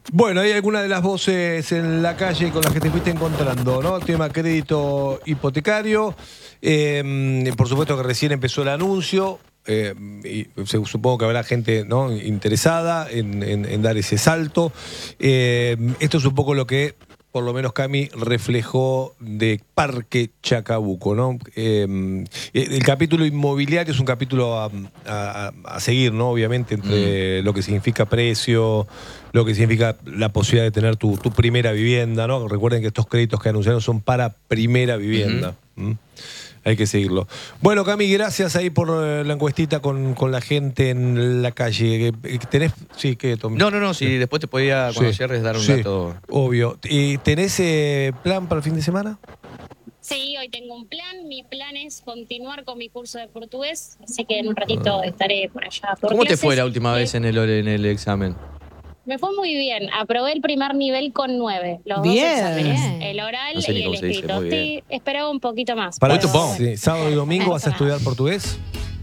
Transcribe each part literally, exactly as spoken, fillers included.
Bueno, hay algunas de las voces en la calle con las que te fuiste encontrando, ¿no? El tema crédito hipotecario. Eh, por supuesto que recién empezó el anuncio. Eh, y supongo que habrá gente, ¿no?, interesada en, en, en dar ese salto. Eh, esto es un poco lo que, por lo menos Cami, reflejó de Parque Chacabuco, ¿no? Eh, el capítulo inmobiliario es un capítulo a, a, a seguir, ¿no? Obviamente, entre mm. lo que significa precio, lo que significa la posibilidad de tener tu, tu primera vivienda, ¿no? Recuerden que estos créditos que anunciaron son para primera vivienda. Uh-huh. ¿Mm? Hay que seguirlo. Bueno, Cami, gracias ahí por la encuestita con, con la gente en la calle. ¿Tenés? Sí, ¿qué, Tom? No, no, no, si sí, después te podía, cuando sí. cierres, dar un sí, dato. Obvio. ¿Y tenés eh, plan para el fin de semana? Sí, hoy tengo un plan. Mi plan es continuar con mi curso de portugués, así que en un ratito uh. estaré por allá. Por ¿Cómo clases. te fue la última vez en el, en el examen? Me fue muy bien. Aprobé el primer nivel con nueve. Los bien. dos exámenes. El oral no sé y el escrito. Sí, esperaba un poquito más. Para pero, bueno. sí. ¿Sábado y domingo vas a estudiar portugués?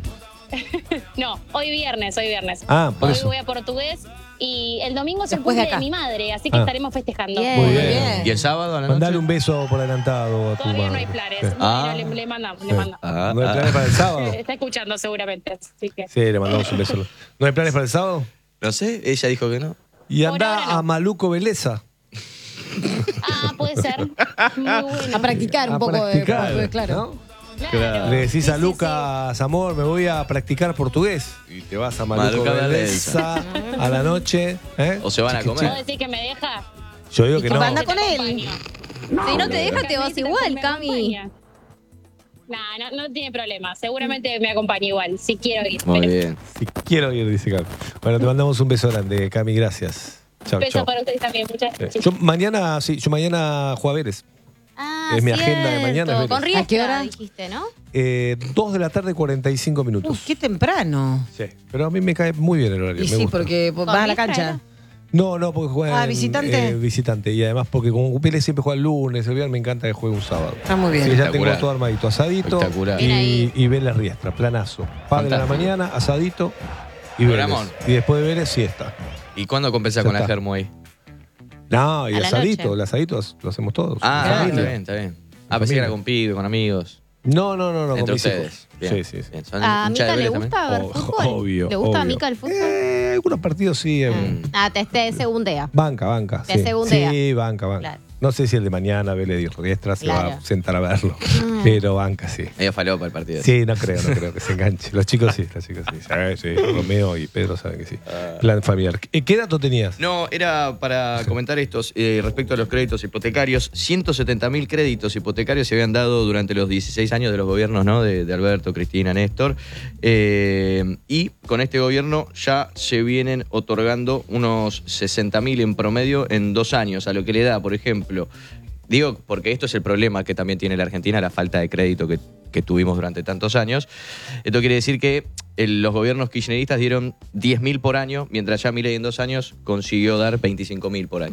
No, hoy viernes, hoy viernes. Ah, por hoy eso. voy a portugués y el domingo es el cumple de, de mi madre, así que ah. estaremos festejando. Bien. Muy bien. ¿Y el sábado a la noche? Mandale un beso por adelantado a tu Todavía madre. no hay planes. Sí. Ah. Le, le mandamos, le mandamos. Ah, ¿No hay planes para el sábado? Está escuchando seguramente. Así que. Sí, le mandamos un beso. ¿No hay planes para el sábado? No sé, ella dijo que no. Y anda no. a Maluco Beleza. Ah, puede ser. Muy bueno. A practicar un a poco practicar, de, de claro. ¿no? Claro. Le decís sí, a Lucas, sí, sí. amor, me voy a practicar portugués. Y te vas a Maluco Beleza a la noche. ¿eh? O se van a comer. ¿Puedo decir que me deja? Yo digo que no. Anda con él. No, si no te deja, te vas igual, Cami. No, no, no tiene problema. Seguramente me acompaña igual, si quiero ir. Muy pero... bien. Si quiero ir, dice Cami. Bueno, te mandamos un beso grande, Cami, gracias. Chau, beso chau. para ustedes también, muchas gracias. Yo mañana, sí, yo mañana juego a Vélez. Ah, es mi cierto. agenda de mañana. Con Riestra, ¿a qué hora dijiste, no? Eh, dos de la tarde, cuarenta y cinco minutos. Uf, qué temprano. Sí, pero a mí me cae muy bien el horario. Y me sí, gusta. porque vas a la cancha. No, no, porque juega Ah, visitante. Eh, visitante. Y además porque como Vélez siempre juega el lunes, el viernes me encanta que juegue un sábado. Está muy bien. Sí, ya tengo todo armadito. Asadito y, y Vélez Riestra, planazo. Padre de la mañana, asadito y Vélez. Y después de Vélez, siesta. ¿Y cuándo compensás con la Germo ahí? No, y el asadito, el asadito lo hacemos todos. Ah, está bien, está bien. Ah, pensé que era con pibe, con amigos. No, no, no, no. Entre con ustedes. Mis hijos. Sí, sí. Bien. ¿A Mica le gusta ver oh, fútbol? Obvio. ¿Le gusta obvio. a Mica el fútbol? Eh, algunos partidos sí. Eh. Mm. Ah, te, te segundea. Banca, banca. Te sí. segundea. Sí, banca, banca. Claro. No sé si el de mañana, Vélez y Riestra, se claro. va a sentar a verlo. Mm. Pero banca, sí. Medio falopa el partido. Sí, no creo, no creo que se enganche. Los chicos sí, los chicos sí. Sí, sí. Romeo y Pedro saben que sí. Ah. Plan familiar. ¿Qué dato tenías? No, era para comentar estos eh, respecto a los créditos hipotecarios. ciento setenta mil créditos hipotecarios se habían dado durante los dieciséis años de los gobiernos, ¿no? De, de Alberto, Cristina, Néstor. Eh, y con este gobierno ya se vienen otorgando unos sesenta mil en promedio en dos años, a lo que le da, por ejemplo, digo, porque esto es el problema que también tiene la Argentina, la falta de crédito que, que tuvimos durante tantos años. Esto quiere decir que el, los gobiernos kirchneristas dieron diez mil por año, mientras ya Milei en dos años consiguió dar veinticinco mil por año.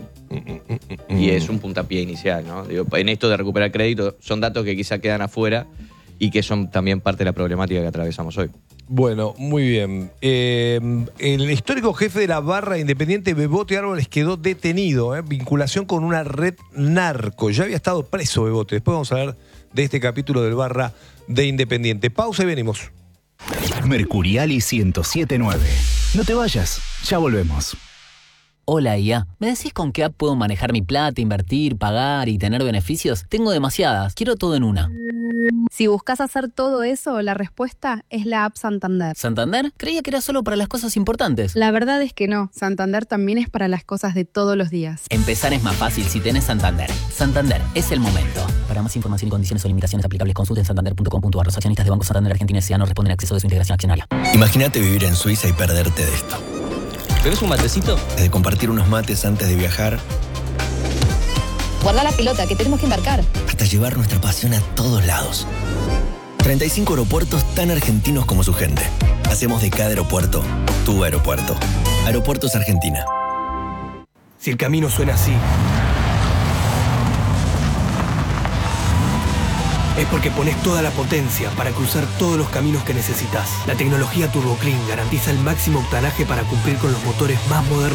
Y es un puntapié inicial, ¿no? Digo, en esto de recuperar crédito, son datos que quizá quedan afuera y que son también parte de la problemática que atravesamos hoy. Bueno, muy bien. Eh, el histórico jefe de la barra independiente Bebote Árboles quedó detenido, ¿eh? Vinculación con una red narco. Ya había estado preso Bebote. Después vamos a hablar de este capítulo del barra de Independiente. Pausa y venimos. Mercuriali ciento siete punto nueve. No te vayas, ya volvemos. Hola I A, ¿me decís con qué app puedo manejar mi plata, invertir, pagar y tener beneficios? Tengo demasiadas, quiero todo en una. Si buscas hacer todo eso, la respuesta es la app Santander. ¿Santander? Creía que era solo para las cosas importantes. La verdad es que no, Santander también es para las cosas de todos los días. Empezar es más fácil si tenés Santander. Santander, es el momento. Para más información y condiciones o limitaciones aplicables, consulten santander punto com punto a r. Los accionistas de Banco Santander Argentina S A no responden a exceso de su integración accionaria. Imagínate vivir en Suiza y perderte de esto. ¿Querés un matecito? Desde compartir unos mates antes de viajar, guarda la pelota, que tenemos que embarcar, hasta llevar nuestra pasión a todos lados. treinta y cinco aeropuertos tan argentinos como su gente. Hacemos de cada aeropuerto tu aeropuerto. Aeropuertos Argentina. Si el camino suena así, es porque pones toda la potencia para cruzar todos los caminos que necesitas. La tecnología Turbo Clean garantiza el máximo octanaje para cumplir con los motores más modernos